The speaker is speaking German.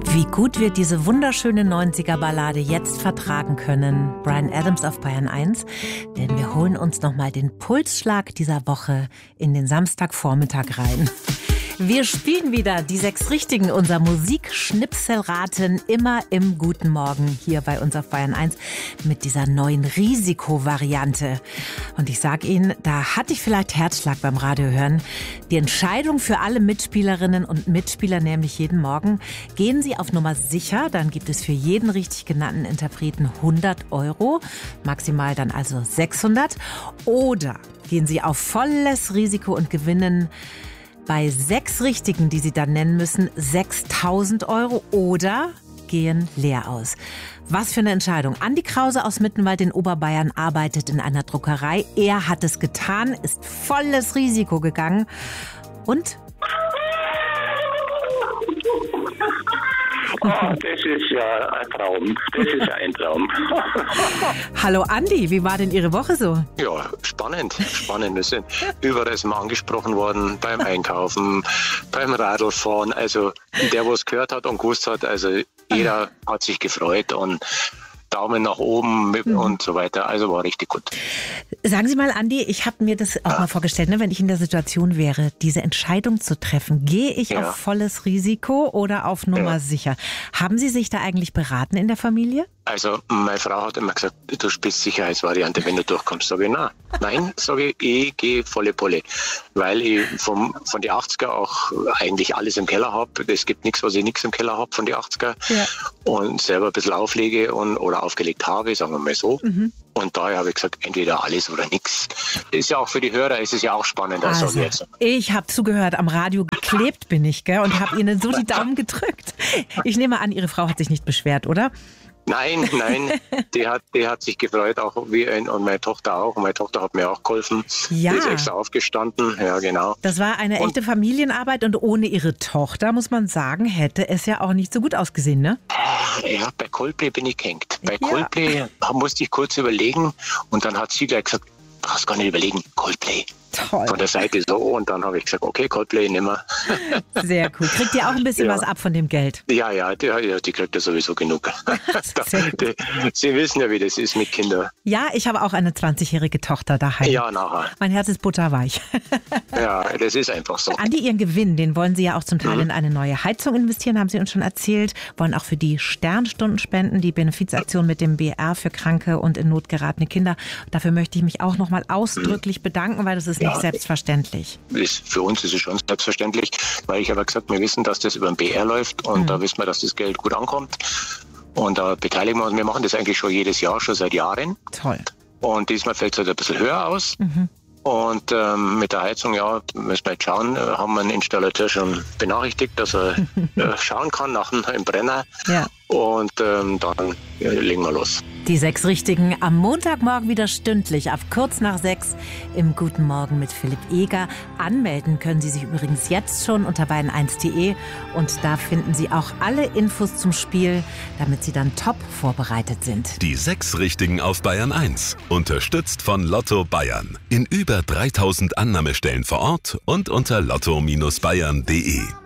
Wie gut wir diese wunderschöne 90er-Ballade jetzt vertragen können. Bryan Adams auf Bayern 1. Denn wir holen uns nochmal den Pulsschlag dieser Woche in den Samstagvormittag rein. Wir spielen wieder die 6 Richtigen, unser Musikschnipselraten, immer im Guten Morgen hier bei uns auf Bayern 1 mit dieser neuen Risikovariante. Und ich sag Ihnen, da hatte ich vielleicht Herzschlag beim Radiohören. Die Entscheidung für alle Mitspielerinnen und Mitspieler, nämlich jeden Morgen, gehen Sie auf Nummer sicher, dann gibt es für jeden richtig genannten Interpreten 100 €, maximal dann also 600. Oder gehen Sie auf volles Risiko und gewinnen bei 6 Richtigen, die Sie dann nennen müssen, 6.000 € oder gehen leer aus. Was für eine Entscheidung. Andi Krause aus Mittenwald in Oberbayern arbeitet in einer Druckerei. Er hat es getan, ist volles Risiko gegangen und... Oh, das ist ja ein Traum. Das ist ja ein Traum. Hallo Andi, wie war denn Ihre Woche so? Ja, spannend. Wir sind überall mal angesprochen worden, beim Einkaufen, beim Radlfahren. Also der, was gehört hat und gewusst hat, also jeder hat sich gefreut und Daumen nach oben und so weiter. Also war richtig gut. Sagen Sie mal, Andi, ich habe mir das auch mal vorgestellt, ne, wenn ich in der Situation wäre, diese Entscheidung zu treffen. Gehe ich auf volles Risiko oder auf Nummer sicher? Haben Sie sich da eigentlich beraten in der Familie? Also meine Frau hat immer gesagt, du spielst Sicherheitsvariante, wenn du durchkommst. Sage ich, nein, sage ich gehe volle Pulle. Weil ich von den 80er auch eigentlich alles im Keller habe. Es gibt nichts, was ich nichts im Keller habe von den 80er. Ja. Und selber ein bisschen auflege oder aufgelegt habe, sagen wir mal so. Und daher habe ich gesagt, entweder alles oder nichts. Ist ja auch für die Hörer, ist es ja auch spannend. Also, ich habe zugehört, am Radio geklebt bin ich, gell, und habe Ihnen so die Daumen gedrückt. Ich nehme an, Ihre Frau hat sich nicht beschwert, oder? Nein, die hat sich gefreut, auch und meine Tochter auch. Und meine Tochter hat mir auch geholfen. Ja. Die ist extra aufgestanden, ja genau. Das war eine echte Familienarbeit und ohne Ihre Tochter, muss man sagen, hätte es ja auch nicht so gut ausgesehen, ne? Ja, bei Coldplay bin ich gehängt. Bei Coldplay musste ich kurz überlegen und dann hat sie gleich gesagt, du brauchst gar nicht überlegen, Coldplay. Toll. Von der Seite so und dann habe ich gesagt, okay, Coldplay nehmen wir. Sehr cool. Kriegt ihr auch ein bisschen was ab von dem Geld? Ja, die kriegt ja sowieso genug. Sie wissen ja, wie das ist mit Kindern. Ja, ich habe auch eine 20-jährige Tochter daheim. Ja, nachher. Mein Herz ist butterweich. Ja, das ist einfach so. Andi, Ihren Gewinn, den wollen Sie ja auch zum Teil in eine neue Heizung investieren, haben Sie uns schon erzählt. Wollen auch für die Sternstunden spenden, die Benefizaktion mit dem BR für kranke und in Not geratene Kinder. Dafür möchte ich mich auch nochmal ausdrücklich bedanken, weil das ist nicht selbstverständlich. Für uns ist es schon selbstverständlich, weil ich aber gesagt, wir wissen, dass das über den BR läuft und da wissen wir, dass das Geld gut ankommt. Und da beteiligen wir uns. Wir machen das eigentlich schon jedes Jahr, schon seit Jahren. Toll. Und diesmal fällt es halt ein bisschen höher aus. Und mit der Heizung, müssen wir jetzt schauen, haben wir einen Installateur schon benachrichtigt, dass er schauen kann nach dem Brenner. Ja. Und dann legen wir los. Die 6 Richtigen am Montagmorgen wieder stündlich ab kurz nach 6 im Guten Morgen mit Philipp Eger. Anmelden können Sie sich übrigens jetzt schon unter bayern1.de und da finden Sie auch alle Infos zum Spiel, damit Sie dann top vorbereitet sind. Die 6 Richtigen auf Bayern 1, unterstützt von Lotto Bayern. In über 3000 Annahmestellen vor Ort und unter lotto-bayern.de.